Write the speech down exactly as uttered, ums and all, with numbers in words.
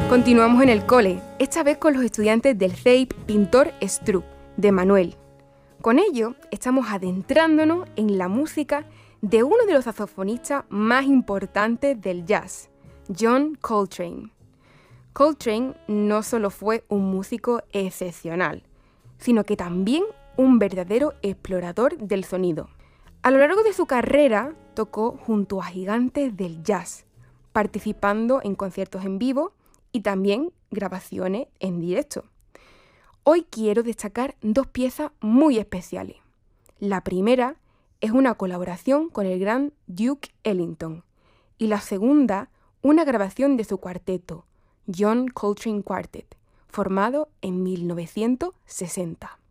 Continuamos en el cole, esta vez con los estudiantes del C E I P Pintor Struck, de Manuel. Con ello, estamos adentrándonos en la música de uno de los saxofonistas más importantes del jazz, John Coltrane. Coltrane no solo fue un músico excepcional, sino que también un verdadero explorador del sonido. A lo largo de su carrera, tocó junto a gigantes del jazz, participando en conciertos en vivo y también grabaciones en directo. Hoy quiero destacar dos piezas muy especiales. La primera es una colaboración con el gran Duke Ellington y la segunda, una grabación de su cuarteto, John Coltrane Quartet, formado en mil novecientos sesenta.